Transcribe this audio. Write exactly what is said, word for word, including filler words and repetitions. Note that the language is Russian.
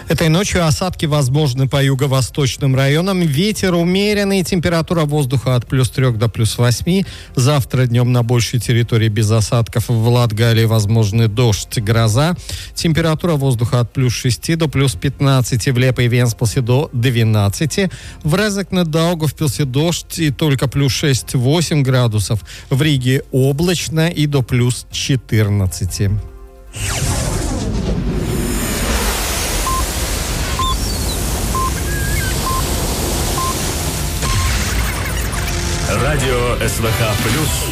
Этой ночью осадки возможны по юго-восточным районам. Ветер умеренный, температура воздуха от плюс трех до плюс восьми. Завтра днем на большей территории без осадков в Латгалии возможны дождь, гроза. Температура воздуха от плюс шести до плюс пятнадцати. В Лепе и Венспилсе до двенадцати. В Резекне, Даугавпилсе дождь и только плюс шесть-восемь градусов. В Риге облачно и до плюс четырнадцати. Радио СВХ плюс.